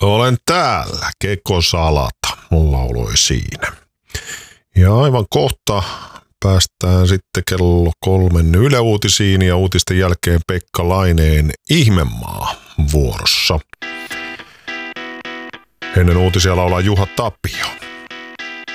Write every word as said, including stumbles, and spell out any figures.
Olen täällä, Keko Salata, mun lauloi siinä. Ja aivan kohta päästään sitten kello kolmen Yle Uutisiin ja uutisten jälkeen Pekka Laineen Ihmemaa vuorossa. Ennen uutisia laulaa Juha Tapio.